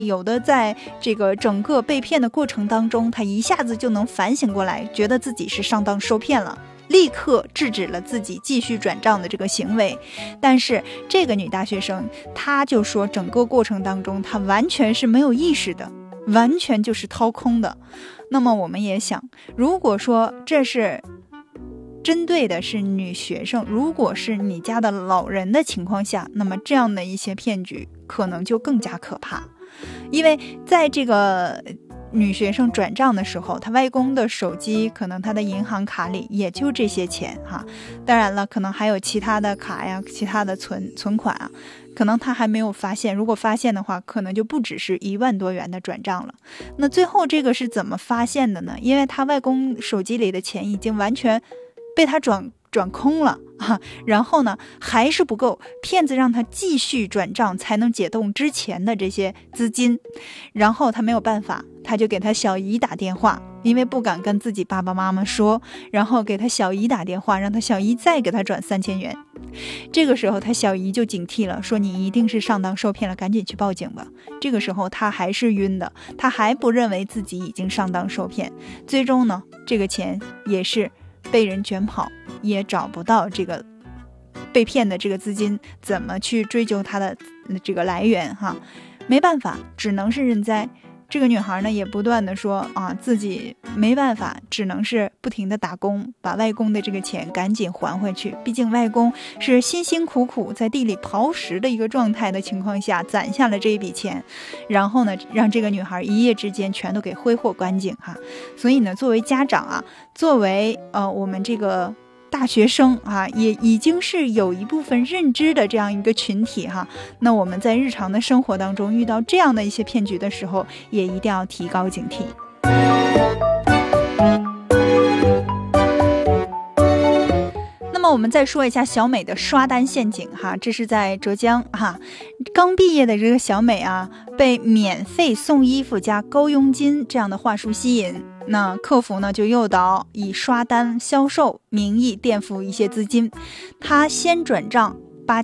有的在这个整个被骗的过程当中，他一下子就能反省过来，觉得自己是上当受骗了，立刻制止了自己继续转账的这个行为。但是这个女大学生，她就说整个过程当中她完全是没有意识的，完全就是掏空的。那么我们也想，如果说这是针对的是女学生，如果是你家的老人的情况下，那么这样的一些骗局可能就更加可怕。因为在这个女学生转账的时候，她外公的手机可能她的银行卡里也就这些钱哈，当然了，可能还有其他的卡呀，其他的存款啊，可能她还没有发现，如果发现的话，可能就不只是1万多元的转账了。那最后这个是怎么发现的呢？因为她外公手机里的钱已经完全被他转空了啊，然后呢还是不够，骗子让他继续转账才能解冻之前的这些资金，然后他没有办法，他就给他小姨打电话，因为不敢跟自己爸爸妈妈说，然后给他小姨打电话，让他小姨再给他转3000元。这个时候他小姨就警惕了，说你一定是上当受骗了，赶紧去报警吧。这个时候他还是晕的，他还不认为自己已经上当受骗，最终呢这个钱也是被人卷跑，也找不到这个被骗的这个资金，怎么去追究它的这个来源哈？没办法，只能是认栽。这个女孩呢也不断的说啊，自己没办法，只能是不停的打工，把外公的这个钱赶紧还回去。毕竟外公是辛辛苦苦在地里刨食的一个状态的情况下攒下了这一笔钱，然后呢让这个女孩一夜之间全都给挥霍干净哈。所以呢，作为家长啊，作为我们这个大学生啊，也已经是有一部分认知的这样一个群体哈。那我们在日常的生活当中遇到这样的一些骗局的时候，也一定要提高警惕。那么我们再说一下小美的刷单陷阱哈，这是在浙江哈，刚毕业的这个小美啊，被免费送衣服加高佣金这样的话术吸引，那客服呢就诱导以刷单销售名义垫付一些资金，她先转账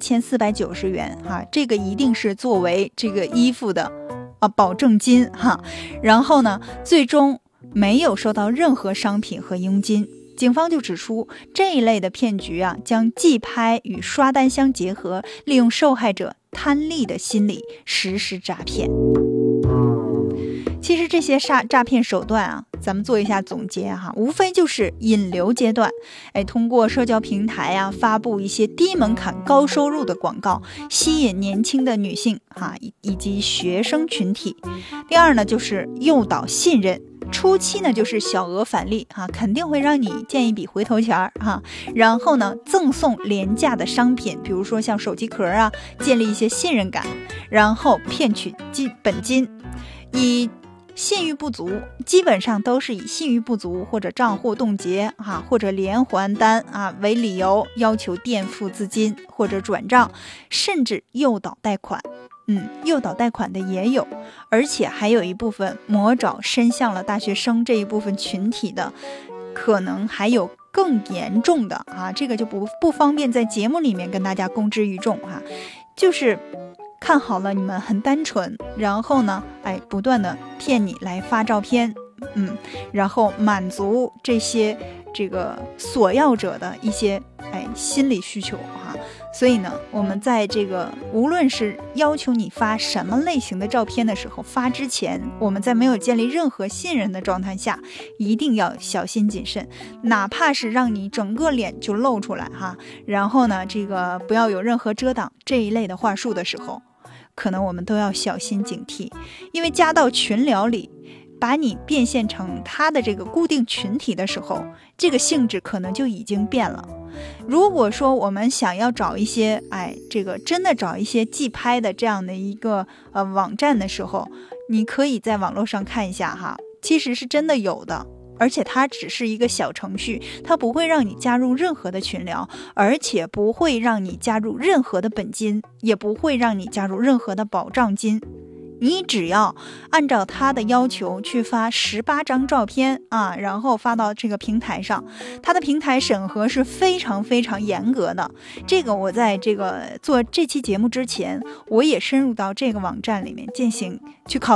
8490元哈，这个一定是作为这个衣服的保证金哈，然后呢最终没有收到任何商品和佣金。警方就指出，这一类的骗局啊，将寄拍与刷单相结合，利用受害者贪利的心理实施诈骗。其实这些诈骗手段啊，咱们做一下总结哈，无非就是引流阶段，通过社交平台啊，发布一些低门槛高收入的广告，吸引年轻的女性哈以及学生群体。第二呢，就是诱导信任。初期呢就是小额返利哈，肯定会让你见一笔回头钱哈，然后呢赠送廉价的商品，比如说像手机壳啊，建立一些信任感，然后骗取本金，以信誉不足，基本上都是以信誉不足或者账户冻结啊，或者连环单啊为理由，要求垫付资金或者转账，甚至诱导贷款。诱导贷款的也有，而且还有一部分魔爪伸向了大学生这一部分群体的，可能还有更严重的啊，这个就不方便在节目里面跟大家公之于众哈，就是看好了你们很单纯，然后呢，不断的骗你来发照片，然后满足这个索要者的一些心理需求哈。所以呢，我们在这个无论是要求你发什么类型的照片的时候，发之前，我们在没有建立任何信任的状态下，一定要小心谨慎，哪怕是让你整个脸就露出来哈，然后呢，这个不要有任何遮挡这一类的话术的时候，可能我们都要小心警惕，因为加到群聊里，把你变现成他的这个固定群体的时候，这个性质可能就已经变了。如果说我们想要找一些真的找一些寄拍的这样的一个网站的时候，你可以在网络上看一下哈，其实是真的有的，而且它只是一个小程序，它不会让你加入任何的群聊，而且不会让你加入任何的本金，也不会让你加入任何的保障金， 你只要按照他的要求去发18张照片啊，然后发到这个平台上，他的平台审核是非常非常严格的。这个我在这个做这期节目之前，我也深入到这个网站里面进行去考